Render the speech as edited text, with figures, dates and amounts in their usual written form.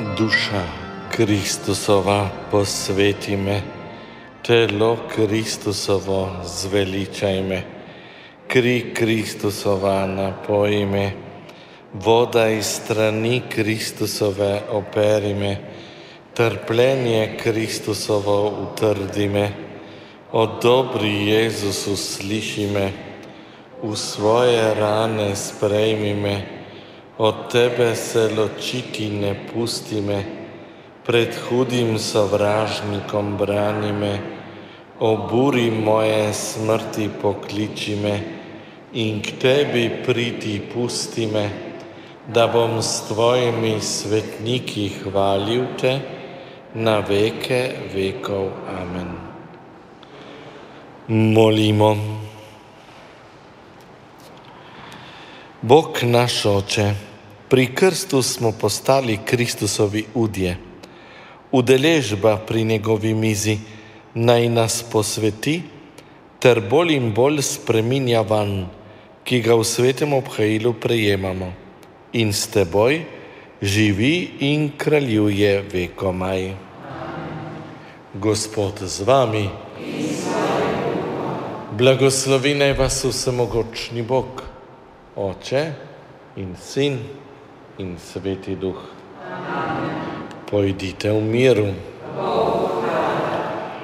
Duša Kristusova, posveti me, telo Kristusovo zveličaj me, kri Kristusova napoji me, voda iz strani Kristusove operi me, trpljenje Kristusovo utrdi me, odobri Jezus usliši me, v svoje rane sprejmi me, od tebe se ločiti ne pusti me, pred hudim sovražnikom brani me, oburi moje smrti pokliči me in k tebi priti pusti me, da bom s tvojimi svetniki hvalil te na veke vekov. Amen. Molimo. Bog naš Oče, pri krstu smo postali Kristusovi udje. Udeležba pri njegovi mizi naj nas posveti ter bolj in bolj spreminja van, ki ga v svetem obhajilu prejemamo. In s teboj živi in kraljuje vekomaj. Gospod z vami. Blagoslovi naj vas vsemogočni Bog, Oče in Sin in Sveti Duh. Pojdite v miru.